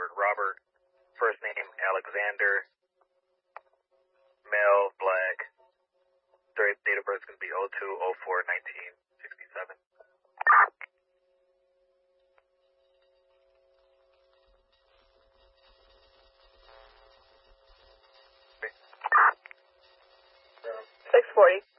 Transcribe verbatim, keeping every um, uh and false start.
Edward Robert. First name Alexander. Male, black. Date of birth is going to be oh two oh four nineteen sixty-seven. six forty.